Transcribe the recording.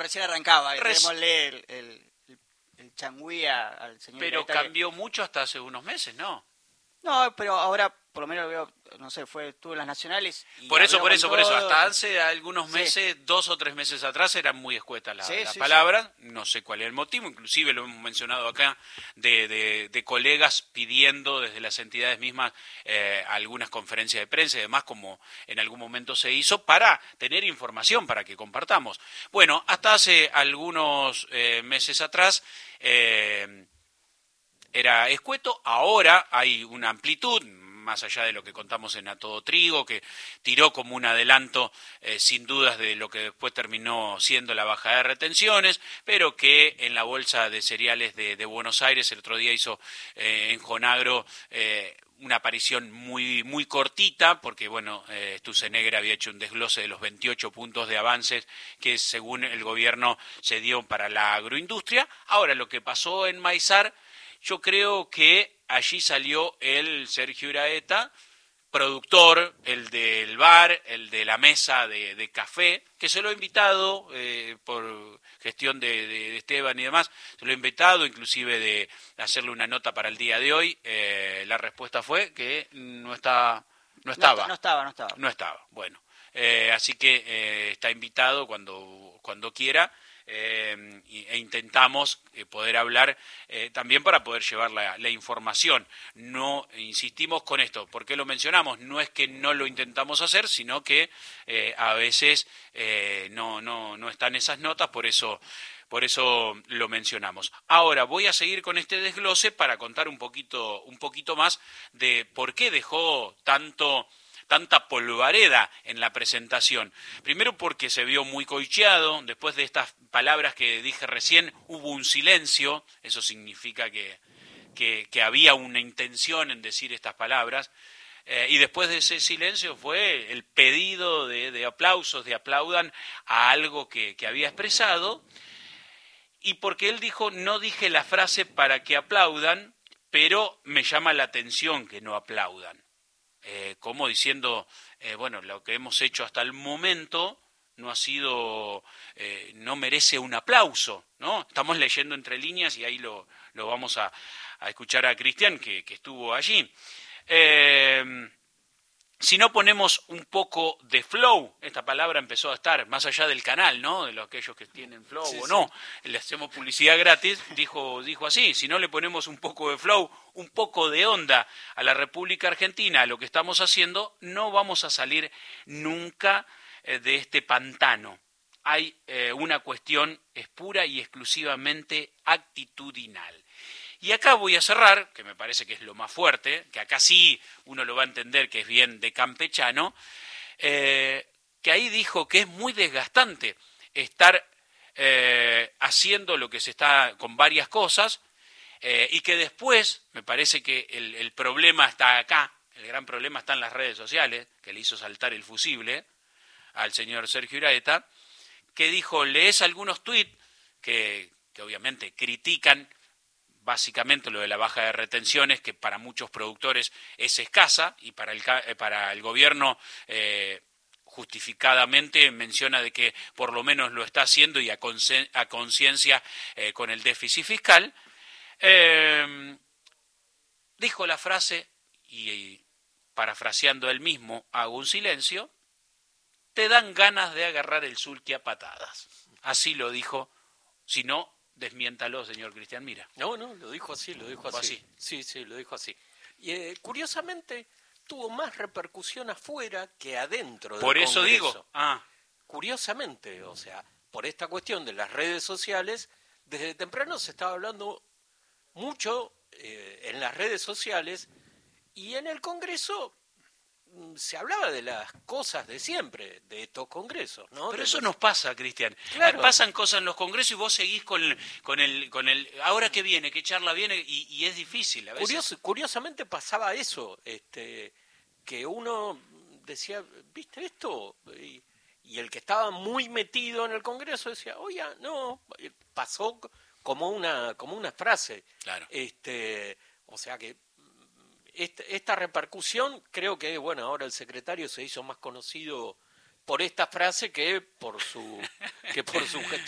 recién arrancaba. Res- Démosle el changüí al señor Pero Gaeta, cambió mucho hasta hace unos meses, ¿no? No, pero ahora por lo menos lo veo, no sé, estuvo en las nacionales. Y Por eso, habló con todos. hasta hace algunos Sí. meses, 2 o 3 meses atrás, eran muy escuetas las Sí. palabras, no sé cuál es el motivo, inclusive lo hemos mencionado acá, de colegas pidiendo desde las entidades mismas algunas conferencias de prensa y demás, como en algún momento se hizo, para tener información, para que compartamos. Bueno, hasta hace algunos meses atrás era escueto, ahora hay una amplitud, más allá de lo que contamos en A Todo Trigo, que tiró como un adelanto sin dudas de lo que después terminó siendo la bajada de retenciones, pero que en la bolsa de cereales de Buenos Aires el otro día hizo en Jonagro una aparición muy cortita, porque bueno, Stuzenegger había hecho un desglose de los 28 puntos de avances que según el gobierno se dio para la agroindustria. Ahora, lo que pasó en Maizar, yo creo que allí salió el Sergio Iraeta, productor, el del bar, el de la mesa de café, que se lo ha invitado por gestión de Esteban y demás, se lo ha invitado inclusive de hacerle una nota para el día de hoy. La respuesta fue que no estaba. No estaba. Bueno, así que está invitado cuando quiera. E intentamos poder hablar también para poder llevar la información. No insistimos con esto. ¿Por qué lo mencionamos? No es que no lo intentamos hacer, sino que a veces no están esas notas, por eso lo mencionamos. Ahora voy a seguir con este desglose para contar un poquito más de por qué dejó tanta polvareda en la presentación. Primero porque se vio muy coicheado, después de estas palabras que dije recién hubo un silencio, eso significa que había una intención en decir estas palabras, y después de ese silencio fue el pedido de aplausos, de aplaudan a algo que había expresado, y porque él dijo, no dije la frase para que aplaudan, pero me llama la atención que no aplaudan. Como diciendo, bueno, lo que hemos hecho hasta el momento no ha sido, no merece un aplauso, ¿no? Estamos leyendo entre líneas y ahí lo vamos a escuchar a Cristian, que estuvo allí. Si no ponemos un poco de flow, esta palabra empezó a estar más allá del canal, ¿no? De aquellos que tienen flow sí, o no, sí. Le hacemos publicidad gratis, dijo así, si no le ponemos un poco de flow, un poco de onda a la República Argentina, a lo que estamos haciendo, no vamos a salir nunca de este pantano. Hay una cuestión es pura y exclusivamente actitudinal. Y acá voy a cerrar, que me parece que es lo más fuerte, que acá sí uno lo va a entender que es bien de campechano, que ahí dijo que es muy desgastante estar haciendo lo que se está con varias cosas y que después, me parece que el problema está acá, el gran problema está en las redes sociales, que le hizo saltar el fusible al señor Sergio Iraeta, que dijo, lees algunos tuits que obviamente critican básicamente lo de la baja de retenciones, que para muchos productores es escasa, y para el gobierno justificadamente menciona de que por lo menos lo está haciendo y a conciencia con el déficit fiscal. Dijo la frase, y parafraseando él mismo, hago un silencio, te dan ganas de agarrar el sulky a patadas. Así lo dijo, si no, desmiéntalo, señor Cristian Mira. No, lo dijo así. Sí, lo dijo así. Y curiosamente tuvo más repercusión afuera que adentro del Por eso Congreso. digo. Curiosamente, o sea, por esta cuestión de las redes sociales, desde temprano se estaba hablando mucho en las redes sociales y en el Congreso se hablaba de las cosas de siempre, de estos congresos, ¿no? Pero eso nos pasa, Cristian. Claro. Pasan cosas en los congresos y vos seguís con el ahora que viene, qué charla viene, y es difícil a veces. Curiosamente pasaba eso, que uno decía, ¿viste esto? Y el que estaba muy metido en el Congreso decía, oye, no, pasó como una frase. Claro. O sea que esta repercusión, creo que, bueno, ahora el secretario se hizo más conocido por esta frase que por su gestión.